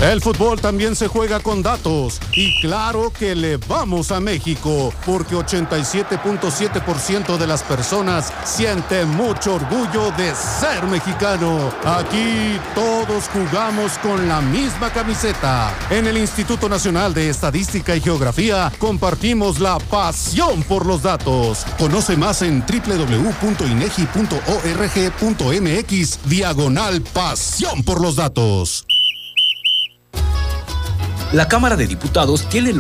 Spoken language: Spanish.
El fútbol también se juega con datos y claro que le vamos a México porque 87.7% de las personas siente mucho orgullo de ser mexicano. Aquí todos jugamos con la misma camiseta. En el Instituto Nacional de Estadística y Geografía compartimos la pasión por los datos. Conoce más en www.inegi.org.mx/pasión por los datos. La Cámara de Diputados tiene